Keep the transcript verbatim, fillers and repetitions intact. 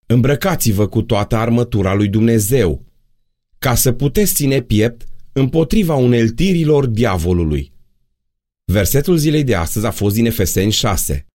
Îmbrăcați-vă cu toată armătura lui Dumnezeu, ca să puteți ține piept împotriva uneltirilor diavolului. Versetul zilei de astăzi a fost din Efeseni șase.